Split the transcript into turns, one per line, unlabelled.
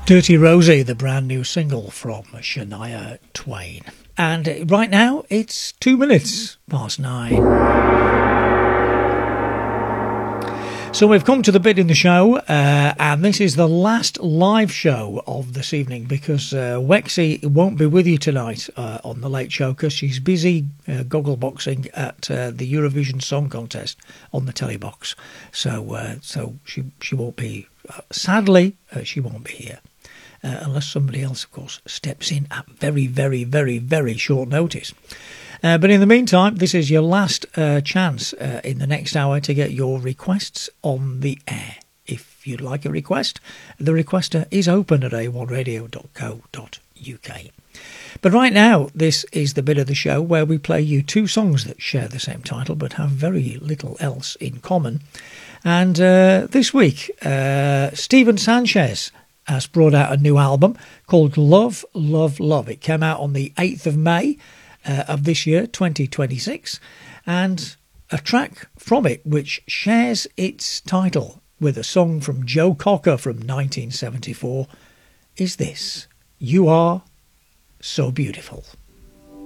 Dirty Rosie, the brand new single from Shania Twain. And right now, it's 2 minutes past 9. So we've come to the bit in the show, and this is the last live show of this evening because Wexy won't be with you tonight on the Late Show because she's busy goggleboxing at the Eurovision Song Contest on the telebox. So she won't be, sadly, she won't be here. Unless somebody else, of course, steps in at very, very, very, very short notice. But in the meantime, this is your last chance in the next hour to get your requests on the air. If you'd like a request, the requester is open at a1radio.co.uk. But right now, this is the bit of the show where we play you two songs that share the same title but have very little else in common. And this week, Steven Sanchez has brought out a new album called Love, Love, Love. It came out on the 8th of May of this year, 2026, and a track from it which shares its title with a song from Joe Cocker from 1974 is this, You Are So Beautiful.